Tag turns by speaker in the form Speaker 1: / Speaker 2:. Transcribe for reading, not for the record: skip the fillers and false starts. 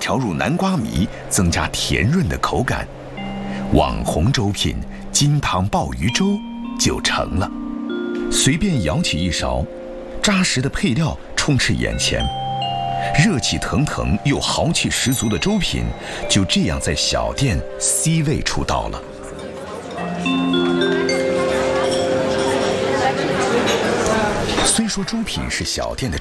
Speaker 1: 调入南瓜米，增加甜润的口感。网红粥品金汤鲍鱼粥就成了。随便舀起一勺，扎实的配料充斥眼前，热气腾腾又豪气十足的粥品就这样在小店 C 位出道了。虽说粥品是小店的